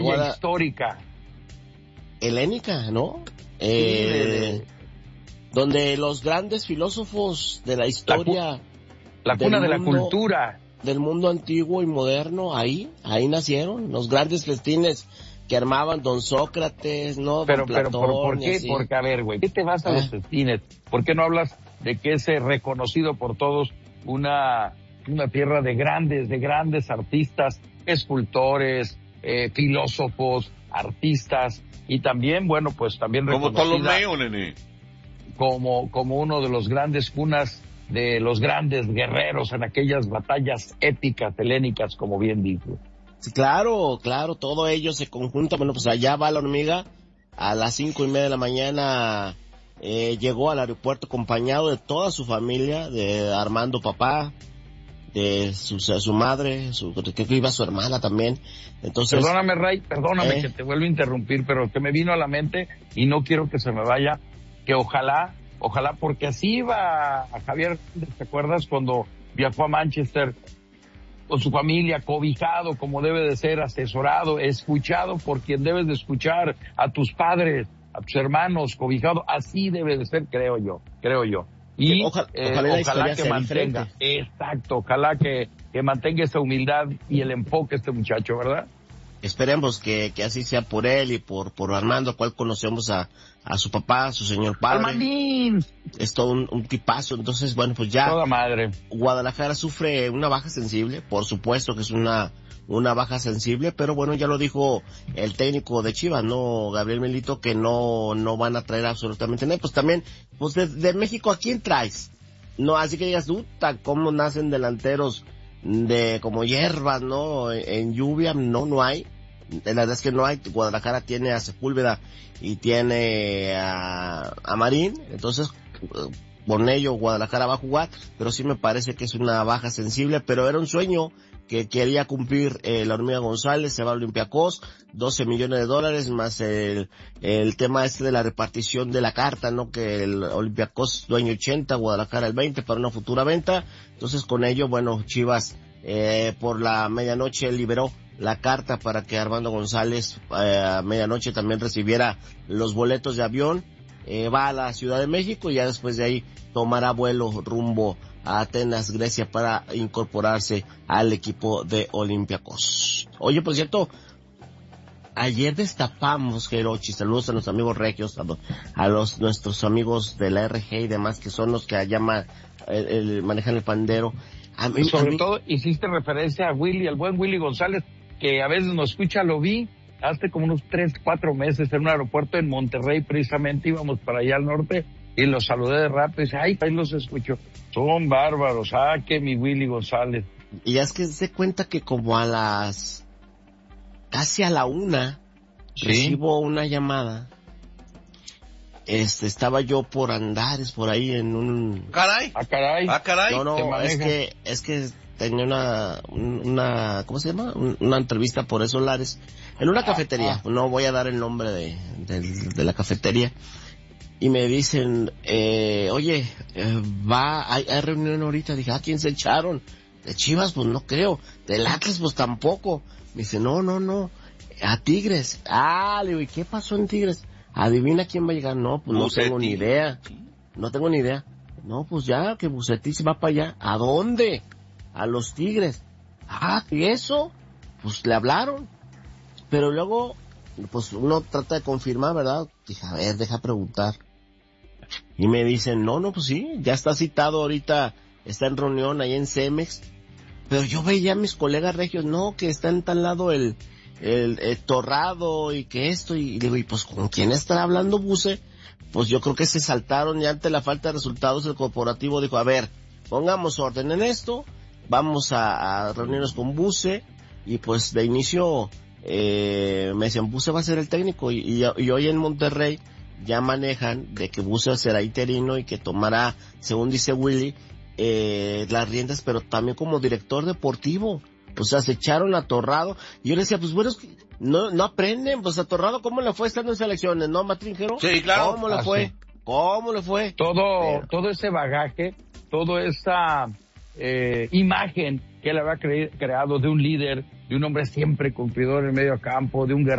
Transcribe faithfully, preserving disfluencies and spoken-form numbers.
Guada... histórica. Helénica, ¿no? Eh, Sí, de, de... Donde los grandes filósofos de la historia... La, cu... la cuna de mundo, la cultura. Del mundo antiguo y moderno, ahí, ahí nacieron. Los grandes festines que armaban don Sócrates, ¿no? Pero, don Platón, pero, ¿por, ¿por qué? Así. Porque, a ver, güey, ¿qué te vas a ¿Eh? los festines? ¿Por qué no hablas de que es reconocido por todos una, una tierra de grandes, de grandes artistas, escultores, eh, filósofos, artistas, y también, bueno, pues también como Ptolomeo, nene, como, como uno de los grandes cunas de los grandes guerreros en aquellas batallas épicas helénicas, como bien dijo. Sí, claro, claro, todo ello se conjunta. Bueno, pues allá va la hormiga, a las cinco y media de la mañana eh, llegó al aeropuerto acompañado de toda su familia, de Armando papá, de su, su madre, su, que iba su hermana también. Entonces, perdóname, Ray, perdóname eh, que te vuelvo a interrumpir, pero que me vino a la mente y no quiero que se me vaya, que ojalá, ojalá, porque así iba a Javier, ¿te acuerdas cuando viajó a Manchester con su familia, cobijado como debe de ser, asesorado, escuchado por quien debes de escuchar, a tus padres, a tus hermanos, cobijado, así debe de ser, creo yo, creo yo. Y ojalá, eh, ojalá, ojalá que mantenga, diferente. exacto, ojalá que, que mantenga esa humildad y el enfoque este muchacho, ¿verdad? Esperemos que, que así sea por él y por, por Armando, cual conocemos a, a su papá, a su señor padre. ¡Armandín! Es todo un, un tipazo. Entonces, bueno, pues ya. Toda madre. Guadalajara sufre una baja sensible, por supuesto que es una, una baja sensible, pero bueno, ya lo dijo el técnico de Chivas, ¿no? Gabriel Milito, que no, no van a traer absolutamente nada. Pues también, pues de, de México, ¿a quién traes? No, así que digas, puta, cómo nacen delanteros de como hierbas, ¿no? En, en lluvia, no, no hay. La verdad es que no hay. Guadalajara tiene a Sepúlveda y tiene a, a Marín, entonces con ello Guadalajara va a jugar, pero sí me parece que es una baja sensible, pero era un sueño que quería cumplir eh, la hormiga González. Se va a Olympiacos, doce millones de dólares, más el, el tema este de la repartición de la carta, ¿no? Que el Olympiacos dueño ochenta, Guadalajara el veinte para una futura venta. Entonces con ello, bueno, Chivas eh, por la medianoche liberó la carta para que Armando González eh, a medianoche también recibiera los boletos de avión. Eh, va a la Ciudad de México y ya después de ahí tomará vuelo rumbo a Atenas, Grecia, para incorporarse al equipo de Olympiacos. Oye, por cierto, ayer destapamos, Jerochi, saludos a nuestros amigos regios, a los, a los nuestros amigos de la R G y demás, que son los que llaman, el, el, manejan el pandero. A mí, Sobre a mí... todo hiciste referencia a Willy, al buen Willy González, que a veces nos escucha, lo vi hace como unos tres, cuatro meses en un aeropuerto en Monterrey, precisamente íbamos para allá al norte, y los saludé de rápido y dije, ay, ahí los escucho. Son bárbaros, ah, que mi Willy González. Y ya es que se cuenta que como a las, casi a la una, ¿sí? Recibo una llamada. Este, estaba yo por Andares, por ahí en un... Caray. Ah, caray. Ah, caray. No, no, es que, es que tenía una, una, ¿cómo se llama? Una entrevista por esos lares. En una cafetería. Ah, ah. No voy a dar el nombre de, de, de la cafetería. Y me dicen, eh, oye, eh, va, hay, hay reunión ahorita. Dije, ¿a quién se echaron? De Chivas, pues no creo. Del Atlas, pues tampoco. Me dice, no, no, no. A Tigres. Ah, le digo, ¿y qué pasó en Tigres? Adivina quién va a llegar. No, pues no Bucetti. tengo ni idea. No tengo ni idea. No, pues ya, que Bucetti se va para allá. ¿A dónde? A los Tigres. Ah, ¿y eso? Pues le hablaron. Pero luego, pues uno trata de confirmar, ¿verdad? Dije, a ver, deja preguntar. Y me dicen, no, no, pues sí, ya está citado ahorita, está en reunión ahí en Cemex. Pero yo veía a mis colegas regios, no, que está en tal lado el, el, el Torrado y que esto, y, y digo, ¿y pues con quién está hablando Buce? Pues yo creo que se saltaron y ante la falta de resultados el corporativo dijo, a ver, pongamos orden en esto, vamos a, a reunirnos con Buce, y pues de inicio eh, me decían, Buce va a ser el técnico, y, y, y hoy en Monterrey ya manejan de que Buce será interino y que tomará, según dice Willy, eh, las riendas, pero también como director deportivo. O sea, se echaron a Torrado. Y yo le decía, pues bueno, no, no aprenden, pues a Torrado, ¿cómo le fue estando en selecciones, no, Matringero? Sí, claro. ¿Cómo le ah, fue? Sí. ¿Cómo le fue? Todo, pero... todo ese bagaje, toda esa eh, imagen que él había cre- creado de un líder, de un hombre siempre cumplidor en medio campo, de un guerrero